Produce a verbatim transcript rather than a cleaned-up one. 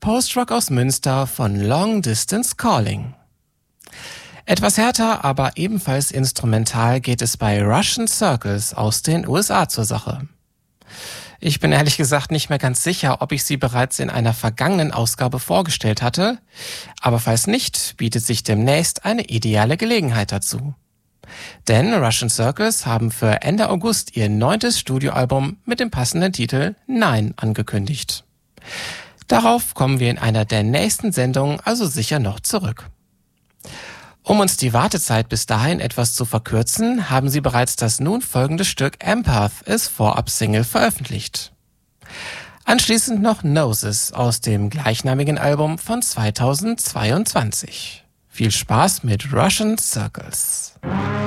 Post-Rock aus Münster von Long Distance Calling. Etwas härter, aber ebenfalls instrumental geht es bei Russian Circles aus den U S A zur Sache. Ich bin ehrlich gesagt nicht mehr ganz sicher, ob ich sie bereits in einer vergangenen Ausgabe vorgestellt hatte, aber falls nicht, bietet sich demnächst eine ideale Gelegenheit dazu. Denn Russian Circles haben für Ende August ihr neuntes Studioalbum mit dem passenden Titel Nein angekündigt. Darauf kommen wir in einer der nächsten Sendungen also sicher noch zurück. Um uns die Wartezeit bis dahin etwas zu verkürzen, haben sie bereits das nun folgende Stück Empath als Vorab-Single veröffentlicht. Anschließend noch Noses aus dem gleichnamigen Album von zweitausendzweiundzwanzig. Viel Spaß mit Russian Circles.